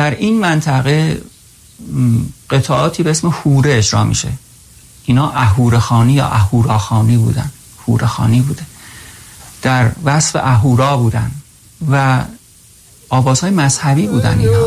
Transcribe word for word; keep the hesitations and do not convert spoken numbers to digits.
در این منطقه قطعاتی به اسم هوره اجرا میشه. اینا اهورخانی یا اهوراخانی بودن، هورخانی بوده، در وصف اهورا بودن و آوازهای مذهبی بودن اینها.